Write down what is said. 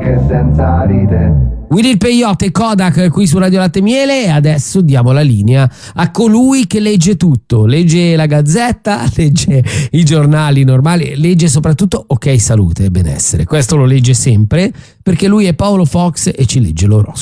anche senza ride. Will It Peyote e Kodak qui su Radio Latte Miele, e adesso diamo la linea a colui che legge tutto, legge la Gazzetta, legge i giornali normali, legge soprattutto Ok Salute e Benessere, questo lo legge sempre perché lui è Paolo Fox e ci legge l'oroscopo.